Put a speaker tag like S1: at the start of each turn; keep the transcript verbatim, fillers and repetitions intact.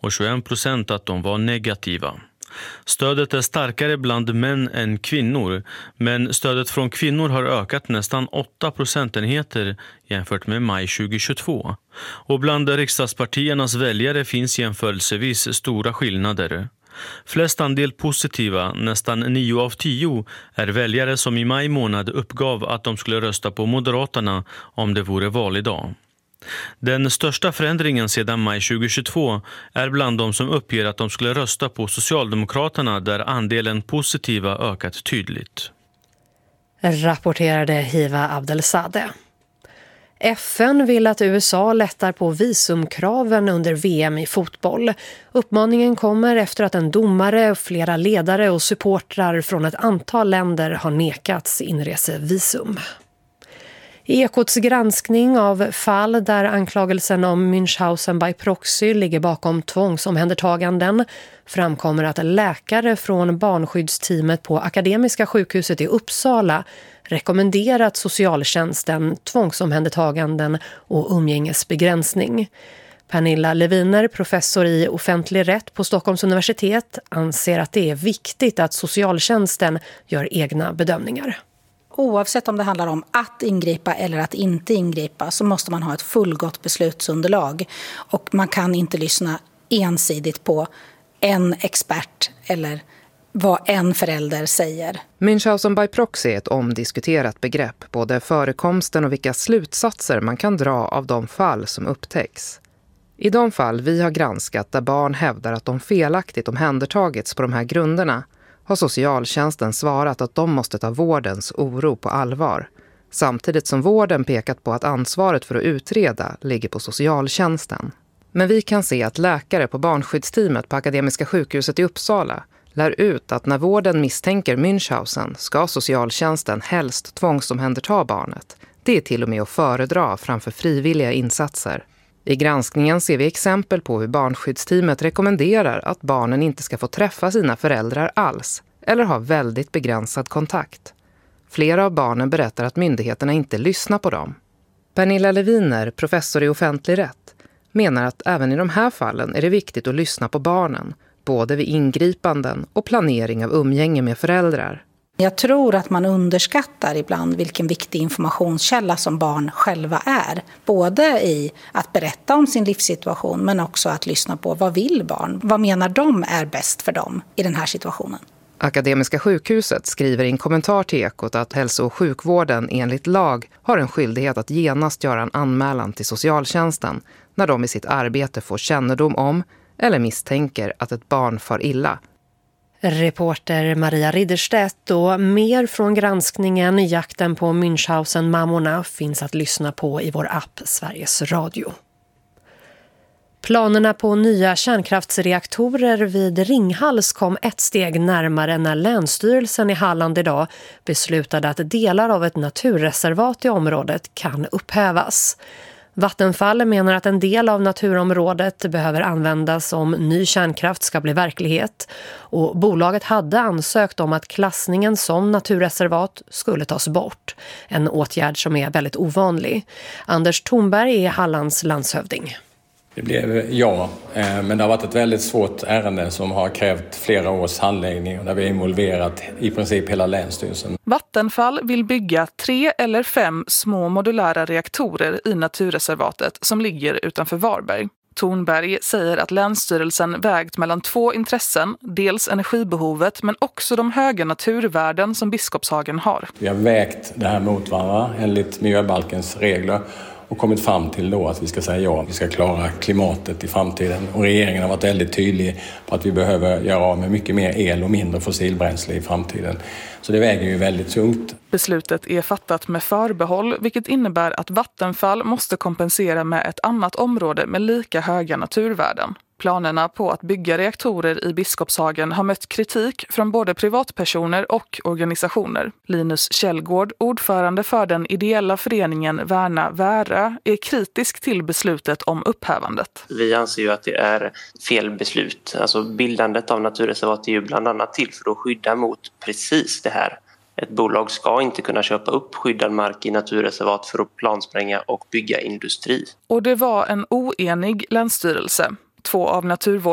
S1: och tjugoen procent att de var negativa. Stödet är starkare bland män än kvinnor, men stödet från kvinnor har ökat nästan åtta procentenheter jämfört med maj tjugohundratjugotvå. Och bland riksdagspartiernas väljare finns jämförelsevis stora skillnader. Flest andel positiva, nästan nio av tio, är väljare som i maj månad uppgav att de skulle rösta på Moderaterna om det vore val idag. Den största förändringen sedan maj tjugohundratjugotvå är bland de som uppger att de skulle rösta på Socialdemokraterna, där andelen positiva ökat tydligt.
S2: Rapporterade Hiva Abdelsadeh. F N vill att U S A lättar på visumkraven under V M i fotboll. Uppmaningen kommer efter att en domare, flera ledare och supportrar från ett antal länder har nekats inresevisum. I Ekots granskning av fall där anklagelsen om Münchhausen by proxy ligger bakom tvångsomhändertaganden framkommer att läkare från barnskyddsteamet på Akademiska sjukhuset i Uppsala rekommenderat socialtjänsten tvångsomhändertaganden och umgängesbegränsning. Pernilla Leviner, professor i offentlig rätt på Stockholms universitet, anser att det är viktigt att socialtjänsten gör egna bedömningar.
S3: Oavsett om det handlar om att ingripa eller att inte ingripa så måste man ha ett fullgott beslutsunderlag. Och man kan inte lyssna ensidigt på en expert eller vad en förälder säger.
S4: Münchhausen by proxy är ett omdiskuterat begrepp, både förekomsten och vilka slutsatser man kan dra av de fall som upptäcks. I de fall vi har granskat där barn hävdar att de felaktigt omhändertagits på de här grunderna har socialtjänsten svarat att de måste ta vårdens oro på allvar, samtidigt som vården pekat på att ansvaret för att utreda ligger på socialtjänsten. Men vi kan se att läkare på barnskyddsteamet på Akademiska sjukhuset i Uppsala lär ut att när vården misstänker Münchhausen ska socialtjänsten helst tvångsomhänderta barnet. Det är till och med att föredra framför frivilliga insatser. I granskningen ser vi exempel på hur barnskyddsteamet rekommenderar att barnen inte ska få träffa sina föräldrar alls eller ha väldigt begränsad kontakt. Flera av barnen berättar att myndigheterna inte lyssnar på dem. Pernilla Leviner, professor i offentlig rätt, menar att även i de här fallen är det viktigt att lyssna på barnen, både vid ingripanden och planering av umgänge med föräldrar.
S3: Jag tror att man underskattar ibland vilken viktig informationskälla som barn själva är. Både i att berätta om sin livssituation men också att lyssna på vad vill barn? Vad menar de är bäst för dem i den här situationen?
S4: Akademiska sjukhuset skriver i en kommentar till Ekot att hälso- och sjukvården enligt lag har en skyldighet att genast göra en anmälan till socialtjänsten när de i sitt arbete får kännedom om eller misstänker att ett barn far illa.
S2: Reporter Maria Ridderstedt, och mer från granskningen Jakten på Münchhausen-mammorna finns att lyssna på i vår app Sveriges Radio. Planerna på nya kärnkraftsreaktorer vid Ringhals kom ett steg närmare när Länsstyrelsen i Halland idag beslutade att delar av ett naturreservat i området kan upphävas. Vattenfall menar att en del av naturområdet behöver användas om ny kärnkraft ska bli verklighet, och bolaget hade ansökt om att klassningen som naturreservat skulle tas bort. En åtgärd som är väldigt ovanlig. Anders Thornberg är Hallands landshövding.
S5: Det blev ja, men det har varit ett väldigt svårt ärende som har krävt flera års handläggning och där vi är involverat i princip hela Länsstyrelsen.
S6: Vattenfall vill bygga tre eller fem små modulära reaktorer i naturreservatet som ligger utanför Varberg. Thornberg säger att Länsstyrelsen vägt mellan två intressen, dels energibehovet men också de höga naturvärden som Biskopshagen har.
S5: Vi har vägt det här mot varandra enligt miljöbalkens regler och kommit fram till då att vi ska säga ja, vi ska klara klimatet i framtiden. Och regeringen har varit väldigt tydlig på att vi behöver göra av med mycket mer el och mindre fossilbränsle i framtiden. Så det väger ju väldigt tungt.
S6: Beslutet är fattat med förbehåll, vilket innebär att Vattenfall måste kompensera med ett annat område med lika höga naturvärden. Planerna på att bygga reaktorer i Biskopshagen har mött kritik från både privatpersoner och organisationer. Linus Källgård, ordförande för den ideella föreningen Värna Värö, är kritisk till beslutet om upphävandet.
S7: Vi anser ju att det är fel beslut. Alltså bildandet av naturreservat är ju bland annat till för att skydda mot precis det här. Ett bolag ska inte kunna köpa upp skyddad mark i naturreservat för att planspränga och bygga industri.
S6: Och det var en oenig länsstyrelse. Två av naturvård